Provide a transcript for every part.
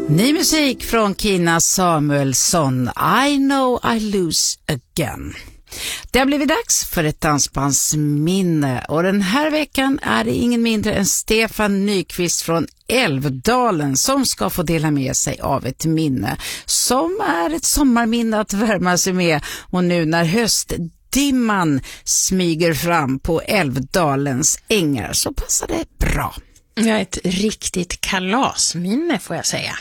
Ny musik från Kina Samuelsson, I know I lose again. Det har blivit dags för ett dansbandsminne och den här veckan är det ingen mindre än Stefan Nyqvist från Älvdalen som ska få dela med sig av ett minne som är ett sommarminne att värma sig med. Och nu när höstdimman smyger fram på Älvdalens ängar så passar det bra. Ja, ett riktigt kalasminne får jag säga.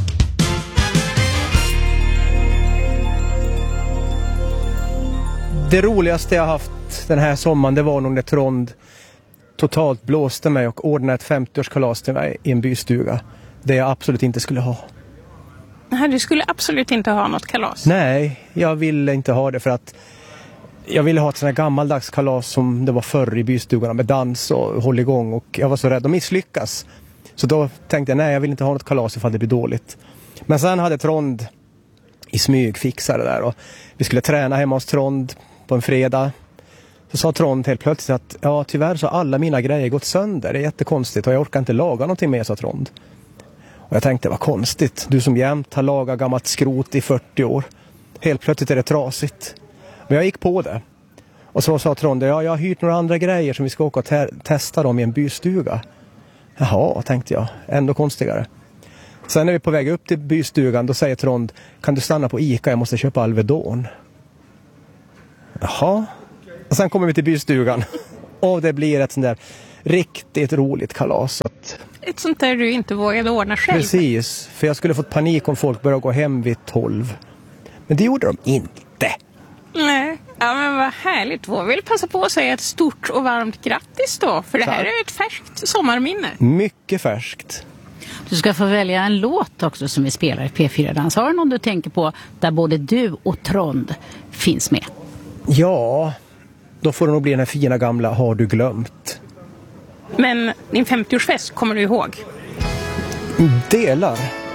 Det roligaste jag haft den här sommaren, det var nog när Trond totalt blåste mig och ordnade ett 50-årskalas till mig i en bystuga. Det jag absolut inte skulle ha. Nej, du skulle absolut inte ha något kalas? Nej, jag ville inte ha det för att jag ville ha ett sån här gammaldags kalas som det var förr i bystugorna med dans och håll igång, och jag var så rädd att misslyckas. Så då tänkte jag, nej, jag vill inte ha något kalas ifall det blir dåligt. Men sen hade Trond i smyg fixade där och vi skulle träna hemma hos Trond på en fredag. Så sa Trond helt plötsligt att ja, tyvärr så har alla mina grejer gått sönder. Det är jättekonstigt och jag orkar inte laga någonting mer, sa Trond. Och jag tänkte, vad konstigt. Du som jämt har lagat gammalt skrot i 40 år. Helt plötsligt är det trasigt. Men jag gick på det. Och så sa Trond, ja, jag har hyrt några andra grejer som vi ska åka och testa dem i en bystuga. Jaha, tänkte jag. Ändå konstigare. Sen när vi är på väg upp till bystugan, då säger Trond, kan du stanna på Ica? Jag måste köpa Alvedon. Jaha. Och sen kommer vi till bystugan. Och det blir ett sånt där riktigt roligt kalas. Ett sånt där du inte vågade ordna själv. Precis, för jag skulle fått panik om folk började gå hem vid 12. Men det gjorde de inte. Nej, ja, men vad härligt. Jag vill passa på att säga ett stort och varmt grattis då. För det här är ett färskt sommarminne. Mycket färskt. Du ska få välja en låt också som vi spelar i P4-dans. Har du någon du tänker på där både du och Trond finns med? Ja, då får det nog bli den här fina gamla Har du glömt? Men din 50-årsfest kommer du ihåg? Delar.